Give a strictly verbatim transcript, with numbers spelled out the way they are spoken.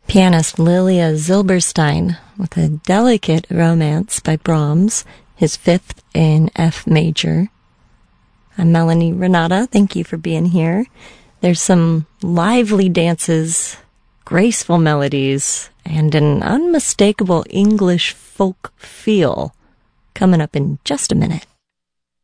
Pianist Lilia Zilberstein with a delicate romance by Brahms, his fifth in F major. I'm Melanie Renata. Thank you for being here. There's some lively dances, graceful melodies, and an unmistakable English folk feel coming up in just a minute.